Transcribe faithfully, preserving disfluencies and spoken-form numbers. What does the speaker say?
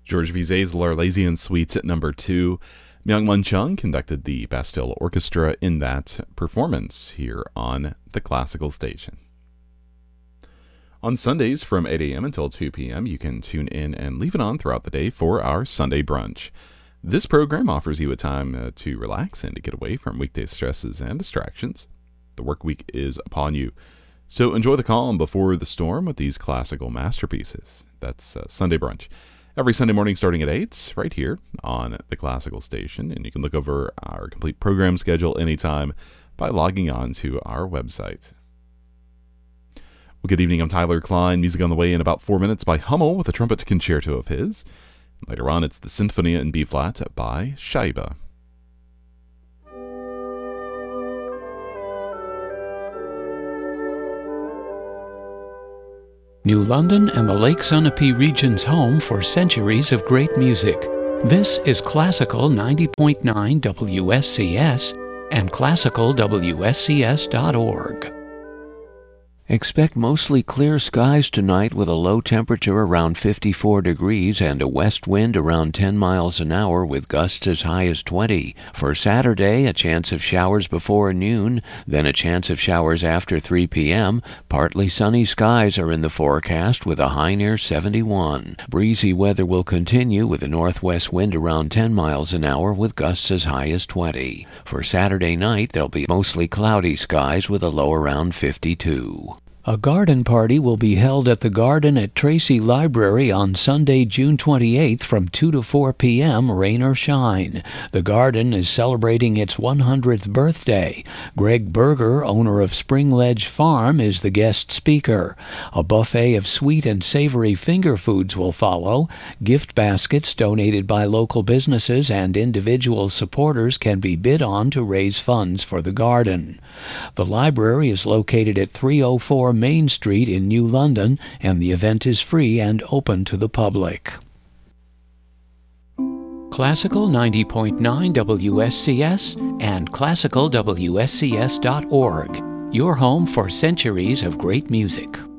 George Bizet's L'Arlésienne Suite at number two. Myung-Mun Chung conducted the Bastille Orchestra in that performance here on the Classical Station. On Sundays from eight a.m. until two p.m., you can tune in and leave it on throughout the day for our Sunday brunch. This program offers you a time uh, to relax and to get away from weekday stresses and distractions. The work week is upon you, so enjoy the calm before the storm with these classical masterpieces. That's uh, Sunday brunch. Every Sunday morning starting at eight, right here on the Classical Station. And you can look over our complete program schedule anytime by logging on to our website. Well, good evening, I'm Tyler Klein. Music on the way in about four minutes by Hummel with a trumpet concerto of his. Later on, it's the Sinfonia in B-flat by Scheibe. New London and the Lake Sunapee region's home for centuries of great music. This is Classical ninety point nine W S C S and classical W S C S dot org. Expect mostly clear skies tonight with a low temperature around fifty-four degrees and a west wind around ten miles an hour with gusts as high as twenty. For Saturday, a chance of showers before noon, then a chance of showers after three p.m. Partly sunny skies are in the forecast with a high near seventy-one. Breezy weather will continue with a northwest wind around ten miles an hour with gusts as high as twenty. For Saturday night, there'll be mostly cloudy skies with a low around fifty-two. A garden party will be held at the Garden at Tracy Library on Sunday, June twenty-eighth from two to four p.m., rain or shine. The Garden is celebrating its one hundredth birthday. Greg Berger, owner of Spring Ledge Farm, is the guest speaker. A buffet of sweet and savory finger foods will follow. Gift baskets donated by local businesses and individual supporters can be bid on to raise funds for the Garden. The library is located at three oh four Main Street in New London, and the event is free and open to the public. Classical ninety point nine W S C S and classical W S C S dot org, your home for centuries of great music.